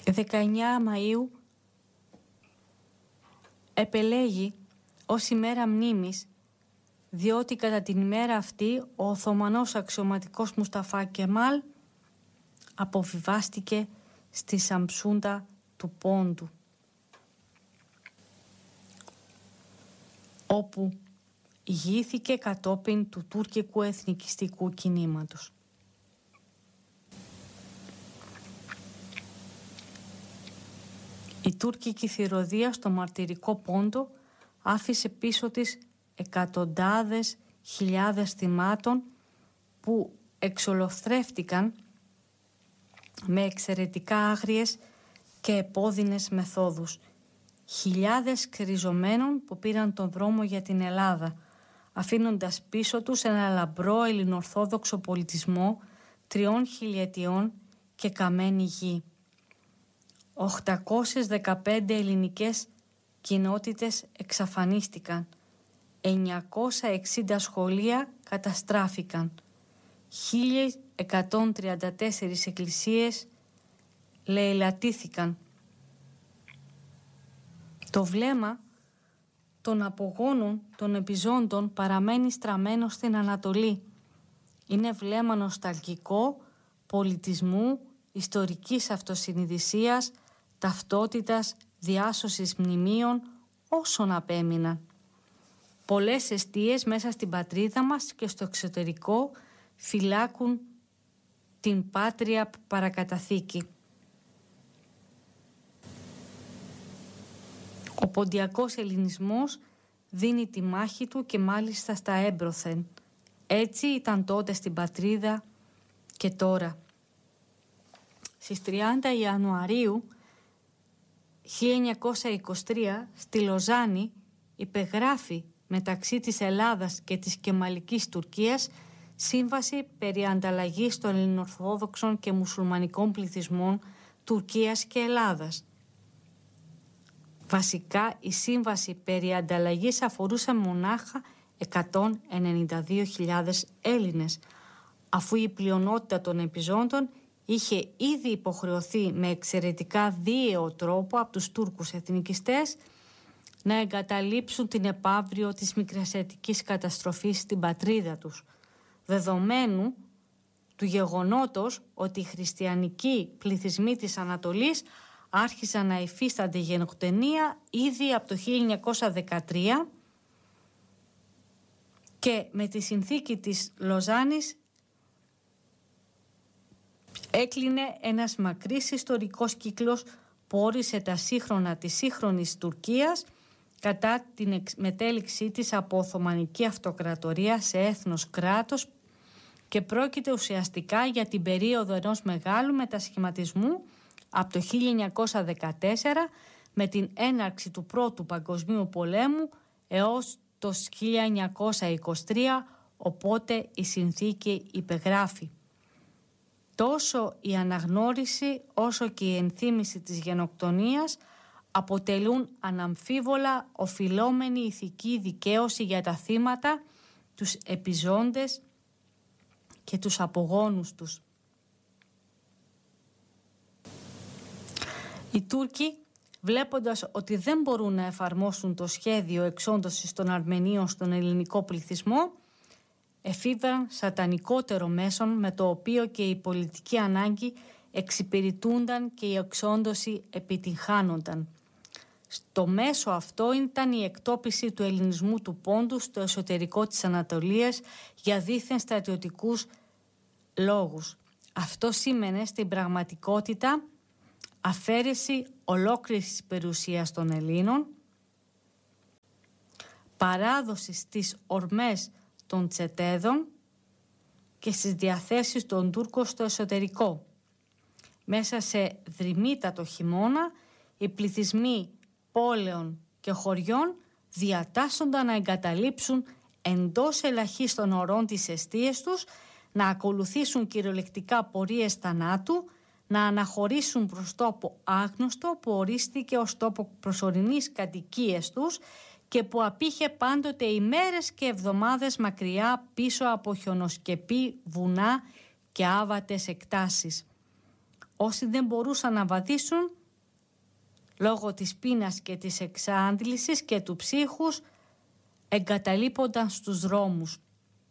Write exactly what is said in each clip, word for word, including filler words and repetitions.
δεκαεννέα Μαΐου επελέγει ως ημέρα μνήμης, διότι κατά την ημέρα αυτή ο Οθωμανός αξιωματικός Μουσταφά Κεμάλ αποβιβάστηκε στη Σαμσούντα του Πόντου, όπου ηγήθηκε κατόπιν του τουρκικού εθνικιστικού κινήματος. Η τουρκική θηρωδία στο μαρτυρικό Πόντο άφησε πίσω της εκατοντάδες χιλιάδες θυμάτων που εξολοθρεύτηκαν με εξαιρετικά άγριες και επώδυνες μεθόδους. Χιλιάδες κρυζωμένων που πήραν τον δρόμο για την Ελλάδα, αφήνοντας πίσω τους ένα λαμπρό ελληνοορθόδοξο πολιτισμό τριών χιλιετιών και καμένη γη. οχτακόσιες δεκαπέντε ελληνικές κοινότητες εξαφανίστηκαν, εννιακόσια εξήντα σχολεία καταστράφηκαν, χίλια εκατόν τριάντα τέσσερις εκκλησίες λαιλατήθηκαν. Το βλέμμα των απογόνων των επιζώντων παραμένει στραμμένο στην Ανατολή. Είναι βλέμμα νοσταλγικό, πολιτισμού, ιστορικής αυτοσυνειδησίας, ταυτότητας, διάσωσης μνημείων όσων απέμειναν. Πολλές εστίες μέσα στην πατρίδα μας και στο εξωτερικό φυλάκουν την πάτρια παρακαταθήκη. Ο ποντιακός ελληνισμός δίνει τη μάχη του και μάλιστα στα έμπροθεν. Έτσι ήταν τότε στην πατρίδα και τώρα. Στις τριάντα Ιανουαρίου χίλια εννιακόσια είκοσι τρία στη Λοζάνη υπεγράφει μεταξύ της Ελλάδας και της Κεμαλικής Τουρκίας σύμβαση περί ανταλλαγής των ελληνοορθόδοξων και μουσουλμανικών πληθυσμών Τουρκίας και Ελλάδας. Βασικά η σύμβαση περί ανταλλαγής αφορούσε μονάχα εκατόν ενενήντα δύο χιλιάδες Έλληνες, αφού η πλειονότητα των επιζώντων είχε ήδη υποχρεωθεί με εξαιρετικά βίαιο τρόπο από τους Τούρκους εθνικιστές να εγκαταλείψουν την επαύριο της μικρασιατικής καταστροφής στην πατρίδα τους, δεδομένου του γεγονότος ότι οι χριστιανικοί πληθυσμοί της Ανατολής άρχισαν να υφίστανται γενοκτονία ήδη από το χίλια εννιακόσια δεκατρία και με τη συνθήκη της Λοζάνης έκλεινε ένας μακρύς ιστορικός κύκλος που όρισε τα σύγχρονα της σύγχρονης Τουρκίας κατά την μετέληξή της από Οθωμανική Αυτοκρατορία σε έθνος κράτος και πρόκειται ουσιαστικά για την περίοδο ενός μεγάλου μετασχηματισμού από το χίλια εννιακόσια δεκατέσσερα με την έναρξη του Πρώτου Παγκοσμίου Πολέμου έως το χίλια εννιακόσια είκοσι τρία, οπότε η συνθήκη υπεγράφει. Τόσο η αναγνώριση όσο και η ενθύμηση της γενοκτονίας αποτελούν αναμφίβολα οφειλόμενη ηθική δικαίωση για τα θύματα, τους επιζώντες και τους απογόνους τους. Οι Τούρκοι, βλέποντας ότι δεν μπορούν να εφαρμόσουν το σχέδιο εξόντωσης των Αρμενίων στον ελληνικό πληθυσμό, εφήβραν σατανικότερο μέσον με το οποίο και η πολιτική ανάγκη εξυπηρετούνταν και η εξόντωση επιτυγχάνονταν. Στο μέσο αυτό ήταν η εκτόπιση του ελληνισμού του Πόντου στο εσωτερικό της Ανατολίας για δήθεν στρατιωτικούς λόγους. Αυτό σήμαινε στην πραγματικότητα αφαίρεση ολόκληρης της περιουσίας των Ελλήνων, παράδοση στις ορμές των Τσετέδων και στις διαθέσεις των Τούρκων στο εσωτερικό. Μέσα σε δρυμύτατο χειμώνα οι πληθυσμοί πόλεων και χωριών διατάσσονταν να εγκαταλείψουν εντός ελαχίστων ωρών τις εστίες τους, να ακολουθήσουν κυριολεκτικά πορείες θανάτου, να αναχωρήσουν προς τόπο άγνωστο που ορίστηκε ως τόπο προσωρινής κατοικίας τους και που απήχε πάντοτε ημέρες και εβδομάδες μακριά πίσω από χιονοσκεπή βουνά και άβατες εκτάσεις. Όσοι δεν μπορούσαν να βαδίσουν λόγω της πείνας και της εξάντλησης και του ψύχους εγκαταλείπονταν στους δρόμους.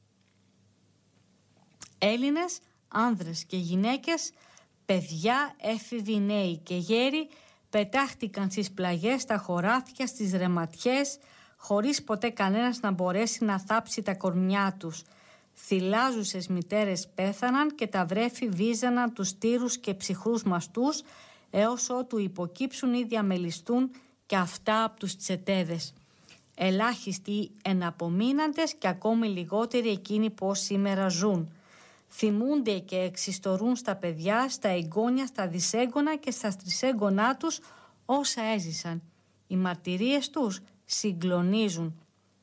Έλληνες, άνδρες και γυναίκες, παιδιά, έφηβοι, νέοι και γέροι πετάχτηκαν στις πλαγιές, στα χωράφια, στις ρεματιές, χωρίς ποτέ κανένας να μπορέσει να θάψει τα κορμιά τους. Θυλάζουσες μητέρες πέθαναν και τα βρέφη βίζαναν τους τύρους και ψυχρούς μαστούς, έως ότου υποκύψουν ή διαμελιστούν και αυτά από τους τσετέδες. Ελάχιστοι εναπομείναντες και ακόμη λιγότεροι εκείνοι που ως σήμερα ζουν. Θυμούνται και εξιστορούν στα παιδιά, στα εγγόνια, στα δυσέγγωνα και στα τρισέγγονά τους όσα έζησαν. Οι μαρτυρίες τους συγκλονίζουν.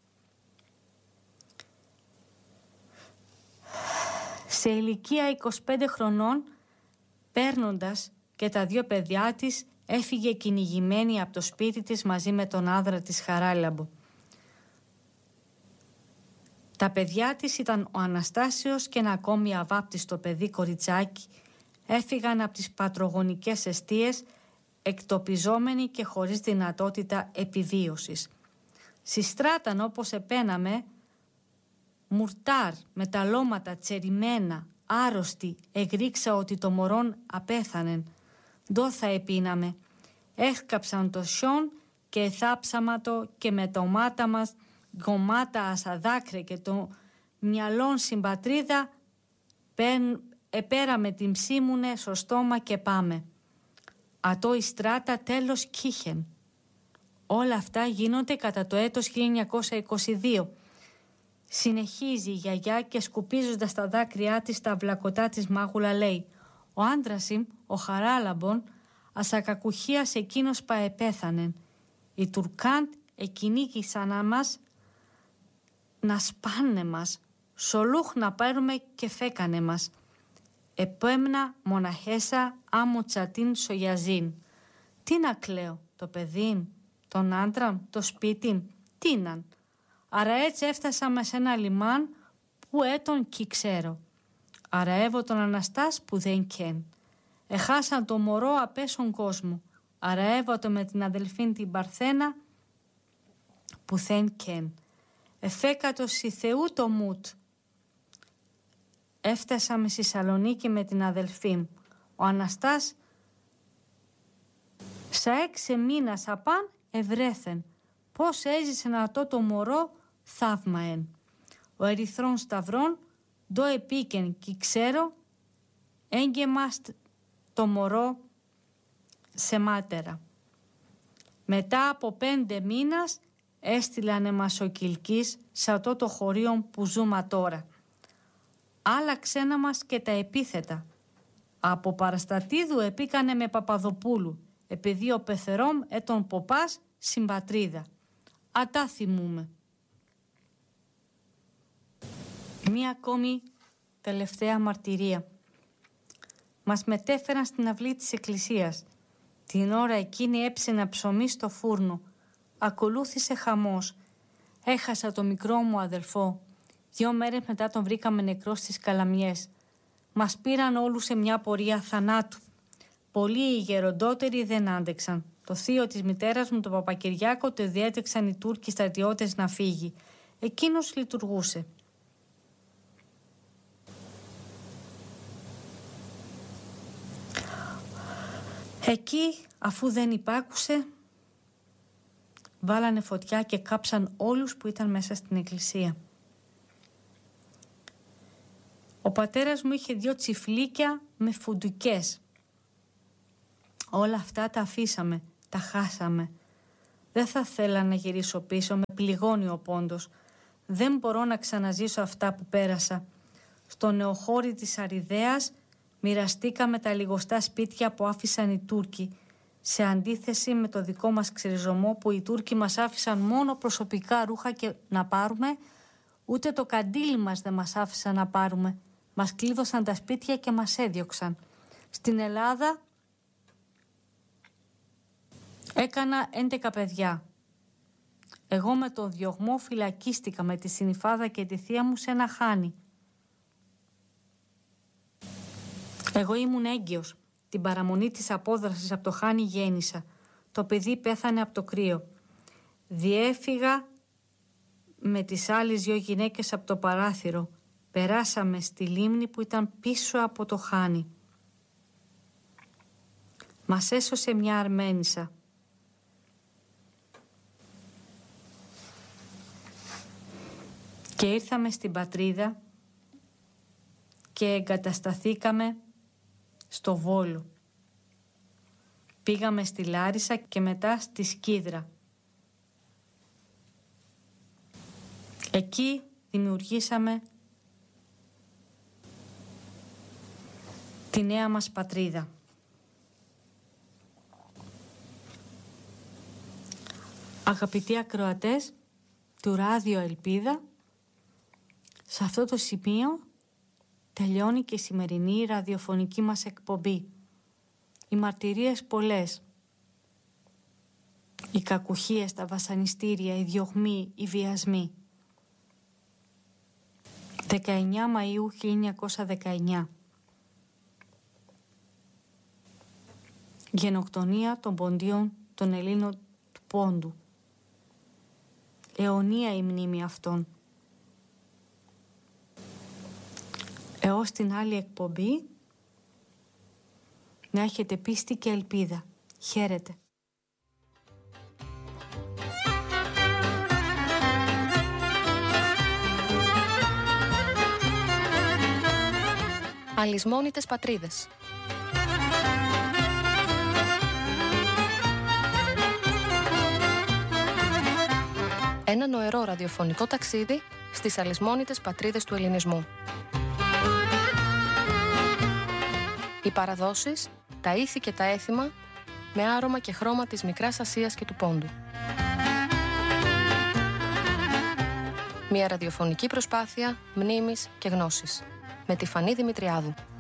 Σε ηλικία είκοσι πέντε χρονών, παίρνοντας και τα δύο παιδιά της, έφυγε κυνηγημένη από το σπίτι της μαζί με τον άνδρα της Χαράλαμπο. Τα παιδιά της ήταν ο Αναστάσιος και ένα ακόμη αβάπτιστο παιδί κοριτσάκι. Έφυγαν από τις πατρογονικές εστίες, εκτοπιζόμενοι και χωρίς δυνατότητα επιβίωσης. Συστράταν, όπως επέναμε, μουρτάρ με τα λώματα τσεριμένα, άρρωστοι, εγρίξα ότι το μωρόν απέθανεν. Δόθα επίναμε. Έχκαψαν το σιόν και εθάψαμα το και με το μάτα μας γκομάτα ασαδάκρε και το μυαλόν συμπατρίδα επέραμε την ψήμουνε στο στόμα και πάμε. Ατό η στράτα τέλος κύχεν. Όλα αυτά γίνονται κατά το έτος χίλια εννιακόσια είκοσι δύο. Συνεχίζει η γιαγιά και σκουπίζοντας τα δάκρυά της τα βλακωτά της μάγουλα λέει: «Ο άντρας ημ, ο Χαράλαμπον, ασακακουχίας εκείνος παεπέθανεν. Οι Τουρκάντ εκυνήγησαν να μας να σπάνε μας, σολούχ να πάρουμε και φέκανε μας. Επέμνα μοναχέσα άμμο τσατίν σογιαζίν. Τι να κλαίω, το παιδίν, τον άντρα, το σπίτι, τίναν. Άρα έτσι έφτασαμε σε ένα λιμάν που έτον κι ξέρω. Άρα έβω τον Αναστάς που δεν καίν. Εχάσαν το μωρό απέσον κόσμο. Άρα έβω το με την αδελφήν την Παρθένα που δεν καίν. Εφέκατος η Θεού το μουτ. Έφτασαμε στη Σαλονίκη με την αδελφή μου. Ο Αναστάς σα έξι μήνας απάν ευρέθεν. Πώς έζησε να το το μωρό θαύμα εν. Ο ερυθρών σταυρών δω επίκεν κι ξέρω έγκαιμαστ το μωρό σε μάτερα. Μετά από πέντε μήνας έστειλανε μας ο Κιλκής σε αυτό το χωρίο που ζούμε τώρα. Άλλαξε να μας και τα επίθετα. Από Παραστατίδου επίκανε με Παπαδοπούλου, επειδή ο Πεθερόμ έτον ποπάς συμπατρίδα. Ατά θυμούμε. Μία ακόμη τελευταία μαρτυρία. Μας μετέφεραν στην αυλή της εκκλησίας. Την ώρα εκείνη έψαινα ψωμί στο φούρνο. Ακολούθησε χαμός. Έχασα το μικρό μου αδελφό. Δύο μέρες μετά τον βρήκαμε νεκρό στις Καλαμιές. Μας πήραν όλους σε μια πορεία θανάτου. Πολλοί οι γεροντότεροι δεν άντεξαν. Το θείο της μητέρας μου, τον Παπακυριάκο, το διέτρεξαν οι Τούρκοι στρατιώτες να φύγει. Εκείνος λειτουργούσε. Εκεί, αφού δεν υπάκουσε, βάλανε φωτιά και κάψαν όλους που ήταν μέσα στην εκκλησία. Ο πατέρας μου είχε δύο τσιφλίκια με φουντουκές. Όλα αυτά τα αφήσαμε, τα χάσαμε. Δεν θα θέλα να γυρίσω πίσω, με πληγώνει ο πόντος. Δεν μπορώ να ξαναζήσω αυτά που πέρασα. Στο νεοχώρι της Αριδαίας μοιραστήκαμε τα λιγοστά σπίτια που άφησαν οι Τούρκοι, σε αντίθεση με το δικό μας ξεριζωμό που οι Τούρκοι μας άφησαν μόνο προσωπικά ρούχα και να πάρουμε, ούτε το καντήλι μας δεν μας άφησαν να πάρουμε. Μας κλείδωσαν τα σπίτια και μας έδιωξαν. Στην Ελλάδα έκανα έντεκα παιδιά. Εγώ με τον διωγμό φυλακίστηκα με τη συνυφάδα και τη θεία μου σε ένα χάνι. Εγώ ήμουν έγκυος. Την παραμονή της απόδρασης από το χάνι γέννησα. το παιδί πέθανε από το κρύο. Διέφυγα με τις άλλες δύο γυναίκες από το παράθυρο. Περάσαμε στη λίμνη που ήταν πίσω από το χάνι. Μας έσωσε μια Αρμένισσα. Και ήρθαμε στην πατρίδα και εγκατασταθήκαμε στο Βόλο. Πήγαμε στη Λάρισα και μετά στη Σκύδρα. Εκεί δημιουργήσαμε τη νέα μας πατρίδα. Αγαπητοί ακροατές του Ράδιο Ελπίδα, σε αυτό το σημείο τελειώνει και η σημερινή ραδιοφωνική μας εκπομπή. Οι μαρτυρίες πολλές. Οι κακουχίες, τα βασανιστήρια, οι διωγμοί, οι βιασμοί. δεκαεννιά Μαΐου χίλια εννιακόσια δεκαεννιά. Γενοκτονία των ποντίων των Ελλήνων του Πόντου. Αιωνία η μνήμη αυτών. Έως την άλλη εκπομπή, να έχετε πίστη και ελπίδα. Χαίρετε. Αλυσμόνητες πατρίδες. Ένα νοερό ραδιοφωνικό ταξίδι στις αλυσμόνητες πατρίδες του ελληνισμού. Οι παραδόσεις, τα ήθη και τα έθιμα με άρωμα και χρώμα της Μικράς Ασίας και του Πόντου. Μια ραδιοφωνική προσπάθεια μνήμης και γνώσης με τη Φανή Δημητριάδου.